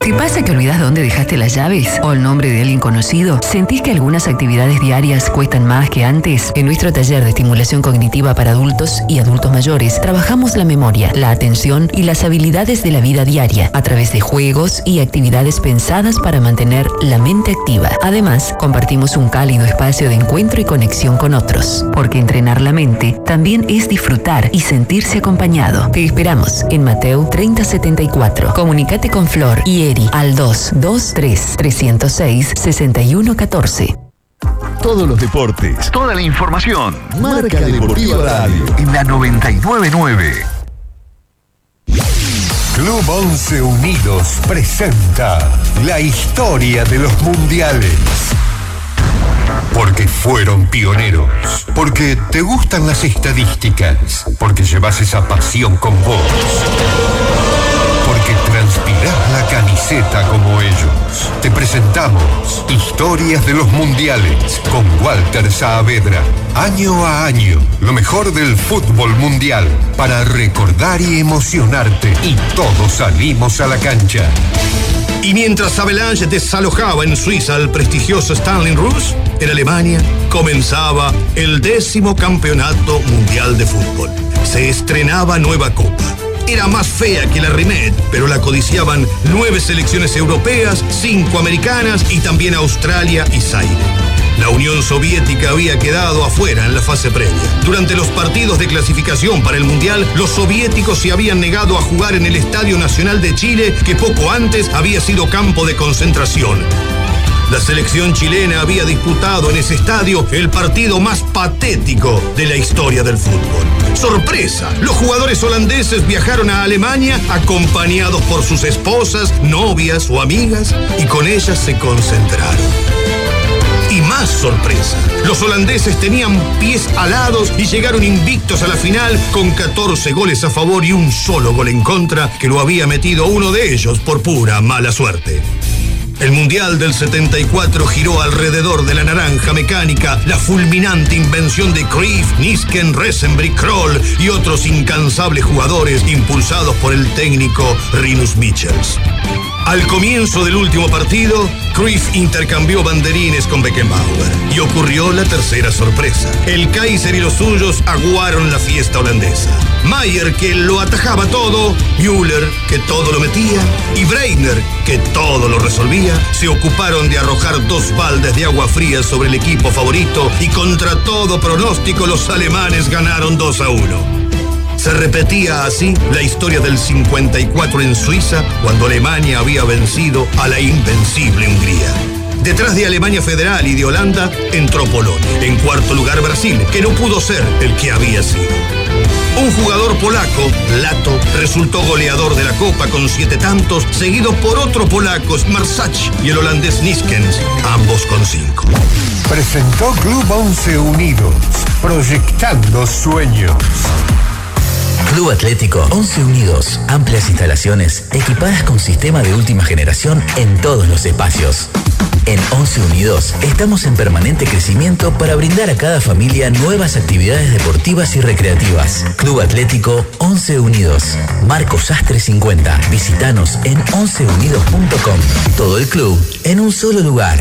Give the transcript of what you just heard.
¿Te pasa que olvidas dónde dejaste las llaves o el nombre de alguien conocido? ¿Sentís que algunas actividades diarias cuestan más que antes? En nuestro taller de estimulación cognitiva para adultos y adultos mayores, trabajamos la memoria, la atención y las habilidades de la vida diaria a través de juegos y actividades pensadas para mantener la mente activa. Además, compartimos un cálido espacio de encuentro y conexión con otros, porque entrenar la mente también es disfrutar y sentirse acompañado. Te esperamos en Mateo 3074. Comunicate con Flor y Eri al 223-306-6114. Todos los deportes, toda la información. Marca Deportiva Radio En la 999. Club 11 Unidos presenta la historia de los mundiales. Porque fueron pioneros, porque te gustan las estadísticas, porque llevas esa pasión con vos, porque transpirás la camiseta como ellos. Te presentamos Historias de los Mundiales con Walter Saavedra. Año a año, lo mejor del fútbol mundial para recordar y emocionarte. Y todos salimos a la cancha. Y mientras Avalanche desalojaba en Suiza al prestigioso Stanley Rus, en Alemania comenzaba el 10º campeonato mundial de fútbol. Se estrenaba nueva copa. Era más fea que la Rimet, pero la codiciaban 9 selecciones europeas, 5 americanas y también Australia y Zaire. La Unión Soviética había quedado afuera en la fase previa. Durante los partidos de clasificación para el Mundial, los soviéticos se habían negado a jugar en el Estadio Nacional de Chile, que poco antes había sido campo de concentración. La selección chilena había disputado en ese estadio el partido más patético de la historia del fútbol. ¡Sorpresa! Los jugadores holandeses viajaron a Alemania acompañados por sus esposas, novias o amigas y con ellas se concentraron. Y más sorpresa, los holandeses tenían pies alados y llegaron invictos a la final con 14 goles a favor y un solo gol en contra que lo había metido uno de ellos por pura mala suerte. El Mundial del 74 giró alrededor de la naranja mecánica, la fulminante invención de Cruyff, Nisken, Resenbrink, Kroll y otros incansables jugadores impulsados por el técnico Rinus Michels. Al comienzo del último partido, Cruyff intercambió banderines con Beckenbauer y ocurrió la tercera sorpresa. El Kaiser y los suyos aguaron la fiesta holandesa. Maier, que lo atajaba todo, Müller, que todo lo metía, y Breitner, que todo lo resolvía, se ocuparon de arrojar 2 baldes de agua fría sobre el equipo favorito y contra todo pronóstico los alemanes ganaron 2-1. Se repetía así la historia del 54 en Suiza, cuando Alemania había vencido a la invencible Hungría. Detrás de Alemania Federal y de Holanda entró Polonia. En cuarto lugar Brasil, que no pudo ser el que había sido. Un jugador polaco, Lato, resultó goleador de la Copa con 7 tantos, seguido por otro polaco, Smarsach, y el holandés Niskens, ambos con 5. Presentó Club 11 Unidos, proyectando sueños. Club Atlético 11 Unidos. Amplias instalaciones equipadas con sistema de última generación en todos los espacios. En 11 Unidos estamos en permanente crecimiento para brindar a cada familia nuevas actividades deportivas y recreativas. Club Atlético 11 Unidos. Marcos Sastre 50. Visítanos en 11unidos.com. Todo el club en un solo lugar.